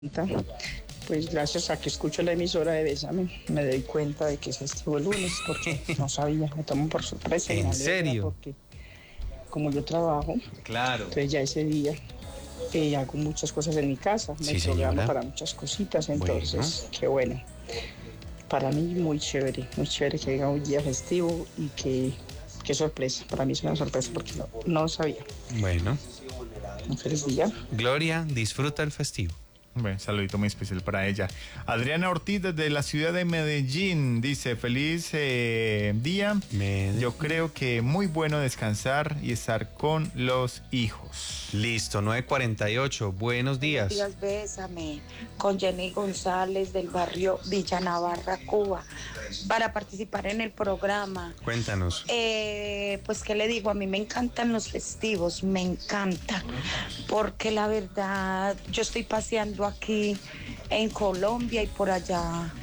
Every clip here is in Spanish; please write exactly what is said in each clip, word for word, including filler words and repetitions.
Pues gracias a que escucho la emisora de Bésame, me doy cuenta de que es festivo el lunes, porque no sabía, me tomo por sorpresa. ¿En serio? Porque como yo trabajo, claro. Entonces ya ese día eh, hago muchas cosas en mi casa, me Sí, programo señora. para muchas cositas, entonces, Bueno. qué bueno. Para mí muy chévere, muy chévere que haya un día festivo y que, qué sorpresa, para mí es una sorpresa porque no, no sabía. Bueno. Un feliz día. Gloria, disfruta el festivo. Bueno, saludito muy especial para ella. Adriana Ortiz desde la ciudad de Medellín dice, feliz eh, día. Medellín. Yo creo que muy bueno descansar y estar con los hijos. Listo, nueve cuarenta y ocho, buenos días. Buenos días, Bésame, con Jenny González del barrio Villa Navarra, Cuba, para participar en el programa. Cuéntanos. Eh, pues, ¿qué le digo? A mí me encantan los festivos, me encanta, porque la verdad, yo estoy paseando aquí en Colombia y por allá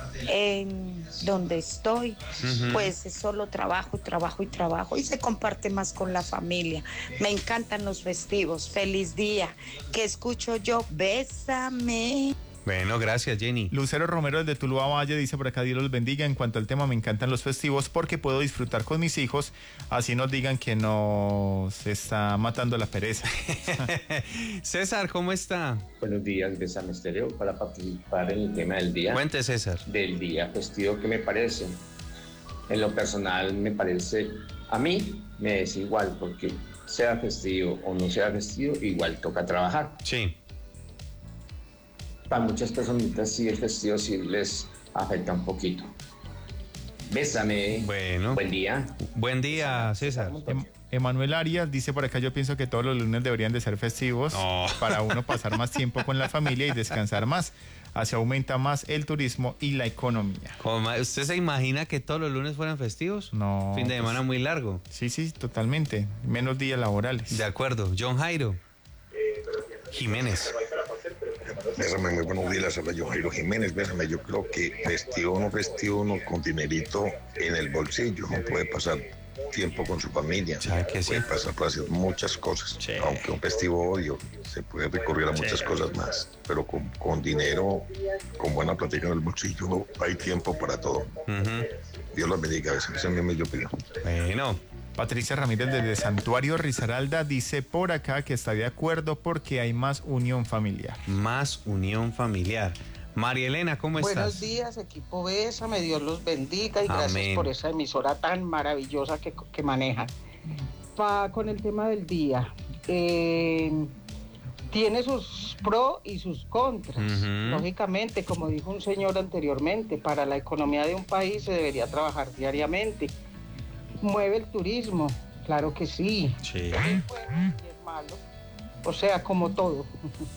en donde estoy, uh-huh. Pues es solo trabajo, trabajo y trabajo y se comparte más con la familia. Me encantan los festivos. Feliz día. ¿Qué escucho yo? Bésame. Bueno, gracias, Jenny. Lucero Romero desde Tuluá Valle dice por acá, Dios los bendiga. En cuanto al tema, me encantan los festivos porque puedo disfrutar con mis hijos, así nos digan que nos está matando la pereza. César, ¿cómo está? Buenos días, Bésame Estéreo, para participar en el tema del día. Cuente, César. Del día festivo, que me parece. En lo personal, me parece, a mí me es igual, porque sea festivo o no sea festivo, igual toca trabajar. Sí. Para muchas personitas sí el festivo sí les afecta un poquito. Bésame. Bueno. Buen día. Buen día, César. Em- Emanuel Arias dice por acá, yo pienso que todos los lunes deberían de ser festivos oh. para uno pasar más tiempo con la familia y descansar más. Así aumenta más el turismo y la economía. ¿Usted se imagina que todos los lunes fueran festivos? No. Fin de pues, semana muy largo. Sí, sí, totalmente. Menos días laborales. De acuerdo. John Jairo Jiménez. Bésame, muy buenos días, habla yo Jairo Jiménez. Bésame, yo creo que festivo no festivo, no con dinerito en el bolsillo, no puede pasar tiempo con su familia, ¿sabe que sí? Puede pasar por hacer muchas cosas, sí. Aunque un festivo odio, se puede recurrir a muchas sí. cosas más, pero con, con dinero, con buena plática en el bolsillo, hay tiempo para todo. Uh-huh. Dios los bendiga, esa es mi medio opinión. Bueno. Patricia Ramírez desde Santuario Risaralda dice por acá que está de acuerdo porque hay más unión familiar. Más unión familiar. María Elena, ¿cómo Buenos estás? Buenos días, equipo Bésame, Dios los bendiga y Amén. Gracias por esa emisora tan maravillosa que, que manejan. Pa, con el tema del día, eh, tiene sus pros y sus contras. Uh-huh. Lógicamente, como dijo un señor anteriormente, para la economía de un país se debería trabajar diariamente. Mueve el turismo, claro que sí. Sí. Es bueno y es malo. O sea, como todo.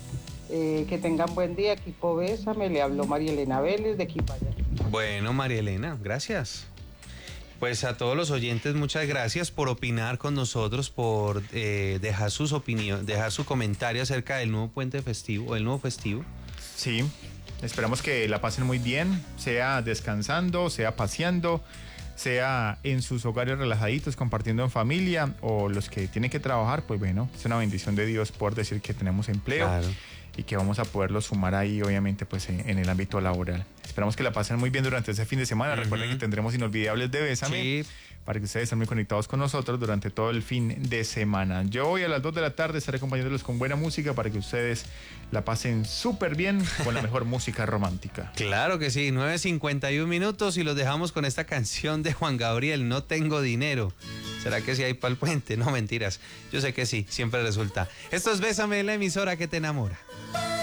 eh, que tengan buen día, equipo Bésame. Le habló María Elena Vélez de Quipaya. Bueno, María Elena, gracias. Pues a todos los oyentes, muchas gracias por opinar con nosotros, por eh, dejar sus opiniones, dejar su comentario acerca del nuevo puente festivo, el nuevo festivo. Sí, esperamos que la pasen muy bien, sea descansando, sea paseando, sea en sus hogares relajaditos, compartiendo en familia, o los que tienen que trabajar, pues bueno, es una bendición de Dios por decir que tenemos empleo. Claro. Y que vamos a poderlo sumar ahí, obviamente, pues en, en el ámbito laboral. Esperamos que la pasen muy bien durante ese fin de semana. Uh-huh. Recuerden que tendremos Inolvidables de Bésame, sí, para que ustedes estén muy conectados con nosotros durante todo el fin de semana. Yo hoy a las dos de la tarde estaré acompañándolos con buena música para que ustedes la pasen súper bien con la mejor música romántica. Claro que sí, nueve cincuenta y un minutos y los dejamos con esta canción de Juan Gabriel, No Tengo Dinero. ¿Será que sí hay para el puente? No, mentiras. Yo sé que sí, siempre resulta. Esto es Bésame, la emisora que te enamora.